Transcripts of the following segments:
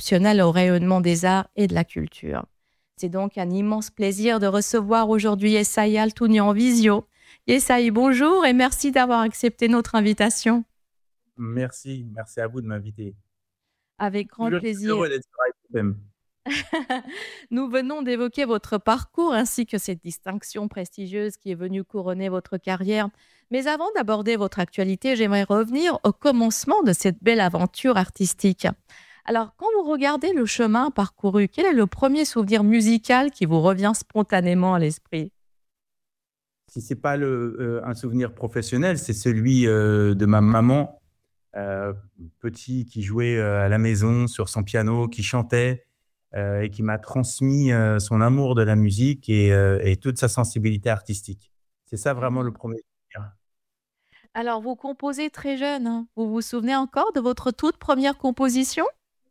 exceptionnel au rayonnement des arts et de la culture. C'est donc un immense plaisir de recevoir aujourd'hui Yessaye Altouni en visio. Yessaye, bonjour et merci d'avoir accepté notre invitation. Merci à vous de m'inviter. Avec grand Toujours très plaisir. heureux d'être sur IFM. Nous venons d'évoquer votre parcours ainsi que cette distinction prestigieuse qui est venue couronner votre carrière. Mais avant d'aborder votre actualité, j'aimerais revenir au commencement de cette belle aventure artistique. Alors, quand vous regardez le chemin parcouru, quel est le premier souvenir musical qui vous revient spontanément à l'esprit? Si c'est pas un souvenir professionnel, c'est celui de ma maman, euh, petit, qui jouait à la maison sur son piano, qui chantait et qui m'a transmis son amour de la musique et toute sa sensibilité artistique. C'est ça vraiment le Mhm. premier souvenir. Alors, vous composez très jeune, hein. Vous vous souvenez encore de votre toute première composition?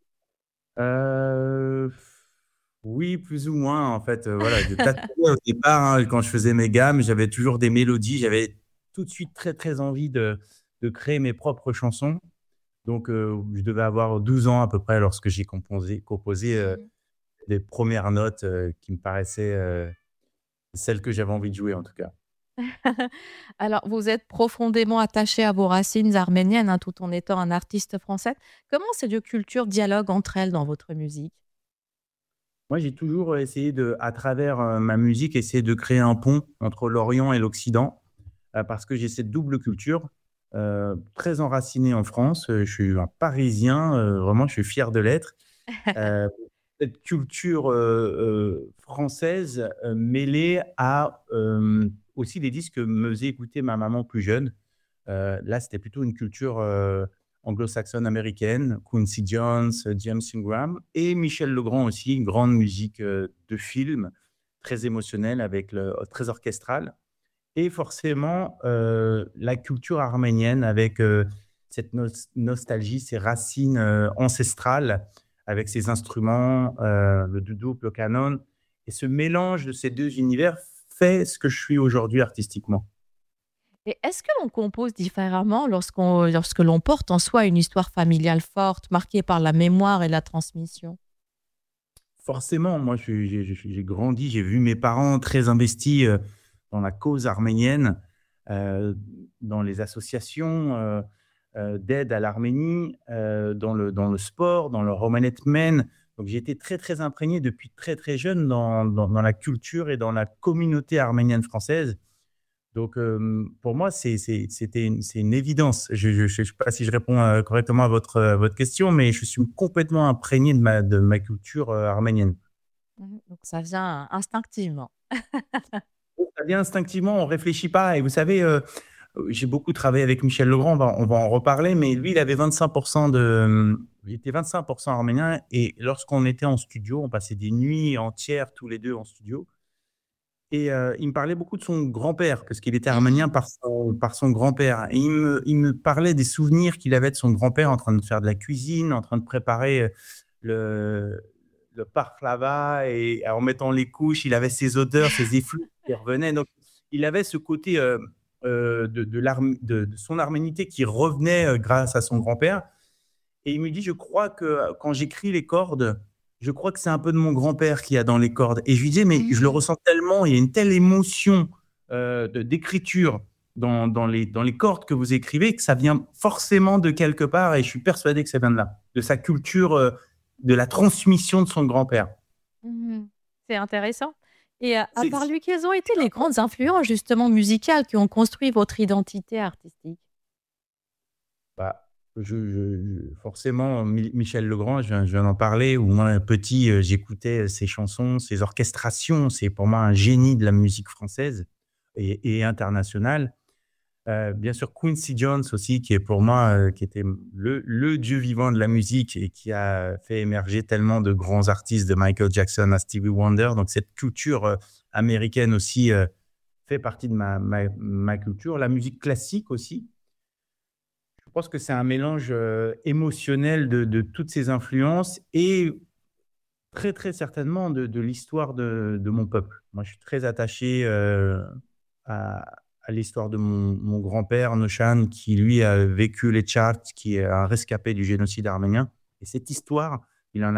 Euh, oui, plus ou moins, en fait. Voilà, je tâtonnais au départ, hein, quand je faisais mes gammes, j'avais toujours des mélodies. J'avais tout de suite très, très envie de créer mes propres chansons. Donc, je devais avoir 12 ans à peu près lorsque j'ai composé Mhm. les premières notes qui me paraissaient celles que j'avais envie de jouer, en tout cas. Alors, vous êtes profondément attaché à vos racines arméniennes, hein, tout en étant un artiste français. Comment ces deux cultures dialoguent entre elles dans votre musique? Moi, j'ai toujours essayé à travers ma musique, essayer de créer un pont entre l'Orient et l'Occident, parce que j'ai cette double culture très enracinée en France. Je suis un Parisien, vraiment, je suis fier de l'être. Euh, cette culture française mêlée à aussi les disques que me faisait écouter ma maman plus jeune. Là, c'était plutôt une culture anglo-saxonne américaine, Quincy Jones, James Ingram et Michel Legrand aussi, une grande musique de film, très émotionnelle, très orchestrale. Et forcément, la culture arménienne avec cette nostalgie, ces racines ancestrales, avec ses instruments, le doudouk, le canon. Et ce mélange de ces deux univers fait ce que je suis aujourd'hui artistiquement. Et est-ce que l'on compose différemment lorsque l'on porte en soi une histoire familiale forte, marquée par la mémoire et la transmission? Forcément, moi, j'ai grandi, j'ai vu mes parents très investis dans la cause arménienne, euh, dans les associations d'aide à l'Arménie, dans le sport, dans le Romanet Men. Donc, j'ai été très, très imprégné depuis très, très jeune dans la culture et dans la communauté arménienne française. Donc, pour moi, c'est une évidence. Je ne sais pas si je réponds correctement à votre question, mais je suis complètement imprégné de ma culture arménienne. Mhm. Donc ça vient instinctivement. Ça vient instinctivement, on ne réfléchit pas. Et vous savez, j'ai beaucoup travaillé avec Michel Legrand, on va en reparler, mais lui, il était 25% arménien. Et lorsqu'on était en studio, on passait des nuits entières tous les deux en studio. Et il me parlait beaucoup de son grand-père, parce qu'il était arménien Mhm. par son grand-père. Et il me parlait des souvenirs qu'il avait de son grand-père en train de faire de la cuisine, en train de préparer le, le parflava, et en mettant les couches, il avait ses odeurs, ses effluves qui revenaient. Donc, il avait ce côté de son arménité qui revenait grâce à son grand-père. Et il me dit, je crois que quand j'écris les cordes, je crois que c'est un peu de mon grand-père qu'il y a dans les cordes. Et je lui disais, mais je le Mhm. ressens tellement, il y a une telle émotion d'écriture dans les cordes que vous écrivez, que ça vient forcément de quelque part, et je suis persuadé que ça vient de là, de sa culture, de la transmission de son grand-père. Mhm. C'est intéressant. Et à C'est, part lui, quelles ont été les grandes influences justement musicales qui ont construit votre identité artistique? bah, forcément, Michel Legrand, je viens d'en parler, où moi, petit, j'écoutais ses chansons, ses orchestrations. C'est pour moi un génie de la musique française et internationale. Bien sûr, Quincy Jones aussi, qui est pour moi, qui était le dieu vivant de la musique et qui a fait émerger tellement de grands artistes, de Michael Jackson à Stevie Wonder. Donc, cette culture américaine aussi fait partie de ma culture. La musique classique aussi. Je pense que c'est un mélange émotionnel de toutes ces influences et très, très certainement de l'histoire de mon peuple. Moi, je suis très attaché à l'histoire de mon grand-père, Noshan, qui lui a vécu les Charts, qui est un rescapé du génocide arménien. Et cette histoire